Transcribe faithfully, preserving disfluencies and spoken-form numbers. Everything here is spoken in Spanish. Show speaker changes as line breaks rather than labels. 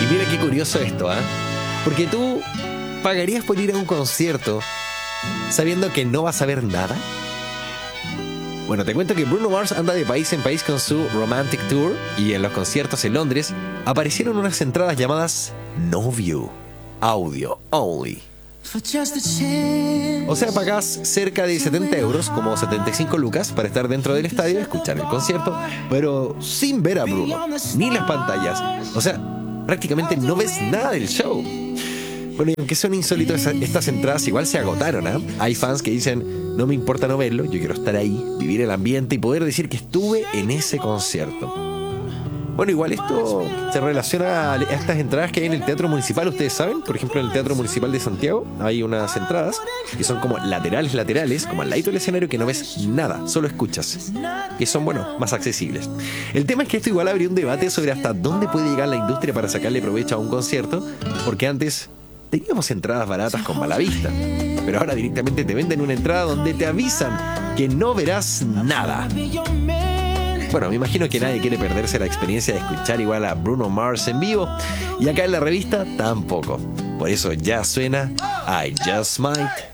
Y mira qué curioso esto, ¿ah? ¿eh? Porque tú pagarías por ir a un concierto sabiendo que no vas a ver nada. Bueno, te cuento que Bruno Mars anda de país en país con su Romantic Tour y en los conciertos en Londres aparecieron unas entradas llamadas No View, Audio Only. O sea, pagás cerca de setenta euros, como setenta y cinco lucas, para estar dentro del estadio y escuchar el concierto, pero sin ver a Bruno, ni las pantallas. O sea, prácticamente no ves nada del show. Bueno, y aunque son insólitos, estas entradas igual se agotaron, ¿eh? Hay fans que dicen, no me importa no verlo, yo quiero estar ahí, vivir el ambiente y poder decir que estuve en ese concierto. Bueno, igual esto se relaciona a estas entradas que hay en el Teatro Municipal, ustedes saben. Por ejemplo, en el Teatro Municipal de Santiago hay unas entradas que son como laterales, laterales, como al lado del escenario, que no ves nada, solo escuchas. Que son, bueno, más accesibles. El tema es que esto igual habría un debate sobre hasta dónde puede llegar la industria para sacarle provecho a un concierto, porque antes teníamos entradas baratas con mala vista, pero ahora directamente te venden una entrada donde te avisan que no verás nada. Bueno, me imagino que nadie quiere perderse la experiencia de escuchar igual a Bruno Mars en vivo, y acá en la revista tampoco. Por eso ya suena I Just Might.